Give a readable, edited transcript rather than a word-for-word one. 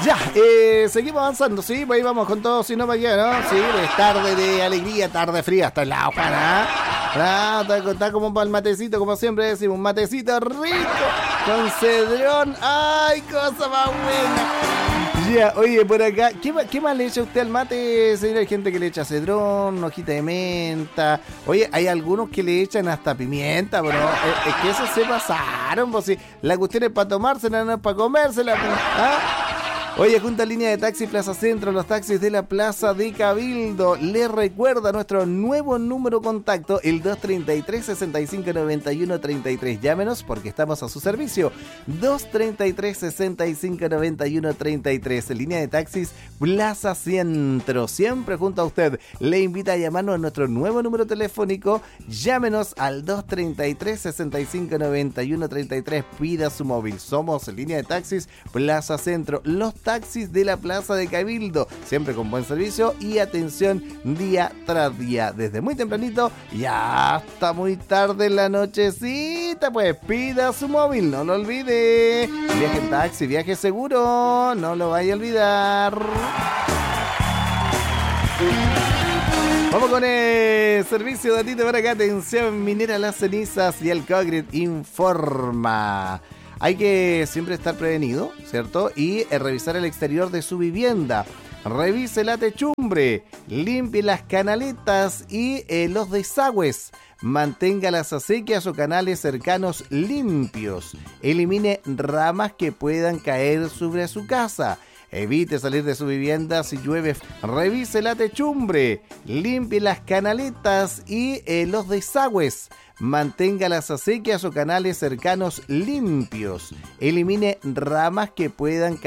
Ya, seguimos avanzando, sí, pues ahí vamos con todo, si no me queda, ¿no? Sí, es tarde de alegría, tarde fría, hasta el lado, está como para el matecito, como siempre decimos, un matecito rico, con cedrón, ¡ay, cosa más buena! Ya, oye, por acá, ¿qué más le echa usted al mate, señora? Hay gente que le echa cedrón, hojita de menta, oye, hay algunos que le echan hasta pimienta, bro, es que eso se pasaron, pues si la cuestión es para tomársela, no es para comérsela, pues, ¿ah? Oye, junto a línea de taxi Plaza Centro, los taxis de la Plaza de Cabildo, les recuerda nuestro nuevo número contacto, el 233-6591-33. Llámenos porque estamos a su servicio. 233-6591-33. Línea de taxis Plaza Centro, siempre junto a usted. Le invita a llamarnos a nuestro nuevo número telefónico. Llámenos al 233-6591-33. Pida su móvil. Somos línea de taxis Plaza Centro. Los taxis de la Plaza de Cabildo, siempre con buen servicio y atención día tras día, desde muy tempranito y hasta muy tarde en la nochecita. Pues pida su móvil, no lo olvide. Viaje en taxi, viaje seguro, no lo vaya a olvidar. Vamos con el servicio datito para acá. Atención minera Las Cenizas y el Concrete informa. Hay que siempre estar prevenido, ¿cierto? Y revisar el exterior de su vivienda. Revise la techumbre, limpie las canaletas y los desagües. Mantenga las acequias o canales cercanos limpios. Elimine ramas que puedan caer sobre su casa. Evite salir de su vivienda si llueve. Revise la techumbre, limpie las canaletas y los desagües. Mantenga las acequias o canales cercanos limpios. Elimine ramas que puedan caer